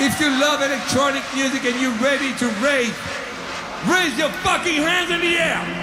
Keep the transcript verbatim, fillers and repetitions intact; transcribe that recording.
If you love electronic music and you're ready to rave, raise your fucking hands in the air.